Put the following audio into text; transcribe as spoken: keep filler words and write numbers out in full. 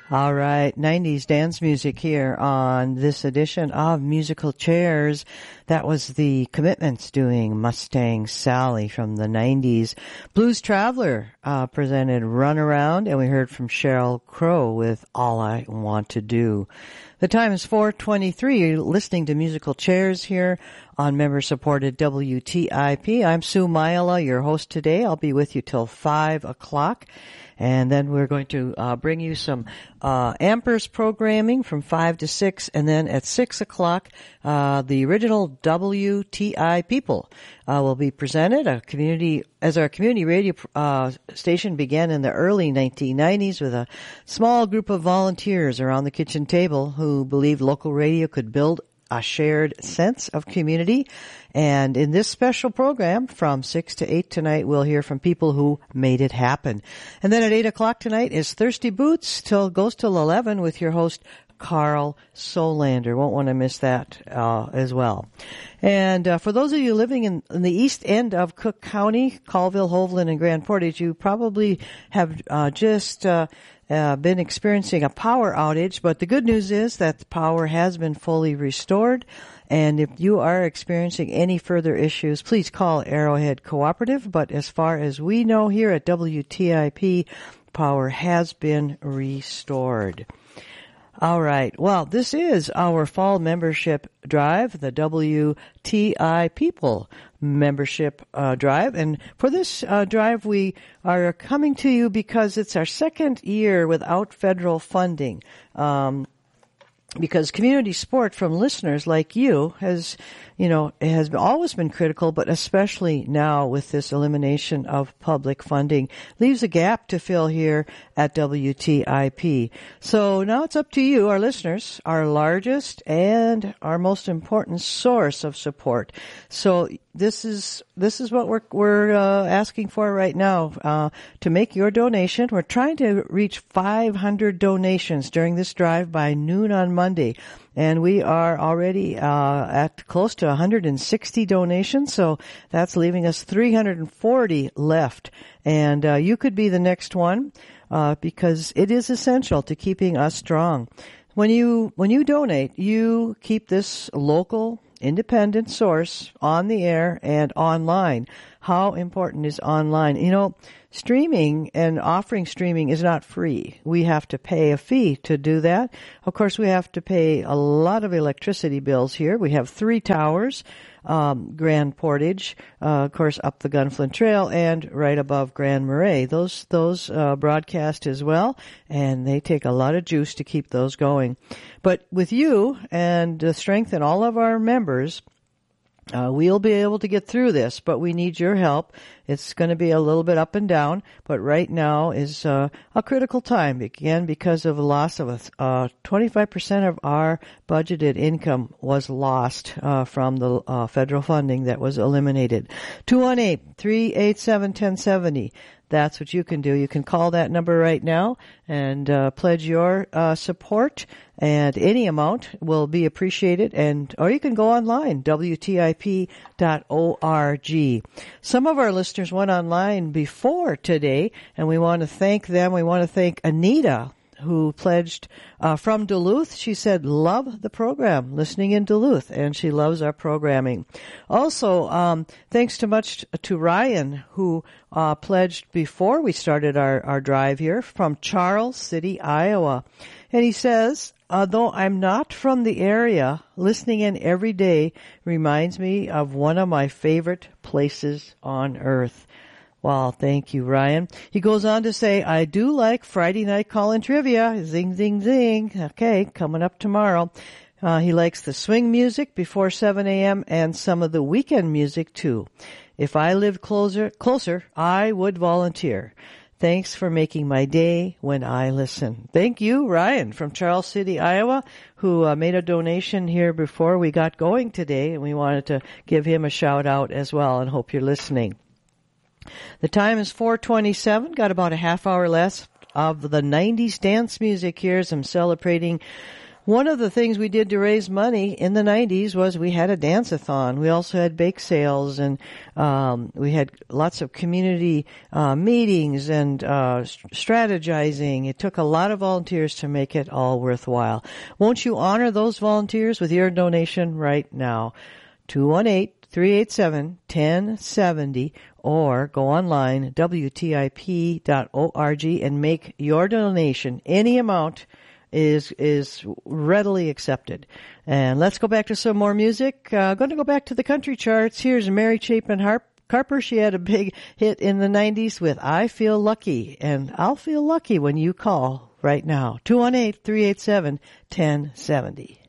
All right, nineties dance music here on this edition of Musical Chairs. That was the Commitments doing Mustang Sally from the nineties. Blues Traveler uh, presented Runaround, and we heard from Sheryl Crow with All I Want to Do. The time is four twenty-three. You're listening to Musical Chairs here on member-supported W T I P. I'm Sue Myla, your host today. I'll be with you till five o'clock. And then we're going to uh, bring you some uh, Ampers programming from five to six. And then at six o'clock, uh, the original W T I People uh, will be presented. A community, as our community radio uh, station began in the early nineteen nineties with a small group of volunteers around the kitchen table who believed local radio could build a shared sense of community. And in this special program from six to eight tonight, we'll hear from people who made it happen. And then at eight o'clock tonight is Thirsty Boots till goes till eleven with your host, Carl Solander. Won't want to miss that uh, as well. And uh, for those of you living in, in the east end of Cook County, Colville, Hovland, and Grand Portage, you probably have uh, just uh, uh, been experiencing a power outage. But the good news is that the power has been fully restored. And if you are experiencing any further issues, please call Arrowhead Cooperative. But as far as we know here at W T I P, power has been restored. All right. Well, this is our fall membership drive, the W T I People membership uh, drive. And for this uh, drive, we are coming to you because it's our second year without federal funding. Um, because community support from listeners like you has, you know, has always been critical, but especially now with this elimination of public funding, leaves a gap to fill here at W T I P. So now it's up to you, our listeners, our largest and our most important source of support. So this is this is what we're we're uh, asking for right now uh, to make your donation. We're trying to reach five hundred donations during this drive by noon on Monday. And we are already uh, at close to one hundred sixty donations, so that's leaving us three hundred forty left. And uh, you could be the next one uh, because it is essential to keeping us strong. When you when you donate, you keep this local independent source on the air and online. How important is online? You know, streaming and offering streaming is not free. We have to pay a fee to do that. Of course, we have to pay a lot of electricity bills here. We have three towers, um, Grand Portage, uh, of course, up the Gunflint Trail, and right above Grand Marais. Those those uh, broadcast as well, and they take a lot of juice to keep those going. But with you and the strength in all of our members, Uh, we'll be able to get through this, but we need your help. It's going to be a little bit up and down, but right now is uh, a critical time, again, because of the loss of a, uh, twenty-five percent of our budgeted income was lost uh, from the uh, federal funding that was eliminated. two one eight, three eight seven, one zero seven zero. That's what you can do. You can call that number right now and uh, pledge your uh, support, and any amount will be appreciated. And or you can go online, W T I P dot org. Some of our listeners went online before today, and we want to thank them. We want to thank Anita, who pledged uh, from Duluth. She said, love the program, listening in Duluth, and she loves our programming. Also, um, thanks to much to Ryan, who uh, pledged before we started our, our drive here from Charles City, Iowa. And he says, although I'm not from the area, listening in every day reminds me of one of my favorite places on earth. Well, thank you, Ryan. He goes on to say, I do like Friday night call-in trivia. Zing, zing, zing. Okay, coming up tomorrow. Uh, he likes the swing music before seven a.m. and some of the weekend music, too. If I lived closer, closer, I would volunteer. Thanks for making my day when I listen. Thank you, Ryan, from Charles City, Iowa, who uh, made a donation here before we got going today, and we wanted to give him a shout-out as well, and hope you're listening. The time is four twenty-seven, got about a half hour less of the nineties dance music here as I'm celebrating One of the things we did to raise money in the nineties was we had a dance-a-thon. We also had bake sales, and um, we had lots of community uh, meetings and uh, strategizing. It took a lot of volunteers to make it all worthwhile. Won't you honor those volunteers with your donation right now? two one eight, three eight seven, one oh seven oh or go online, W T I P dot org, and make your donation. Any amount is is readily accepted. And let's go back to some more music. Uh, going to go back to the country charts. Here's Mary Chapin Harp. Carper, she had a big hit in the nineties with I Feel Lucky, and I'll feel lucky when you call right now. two one eight, three eight seven, one oh seven oh.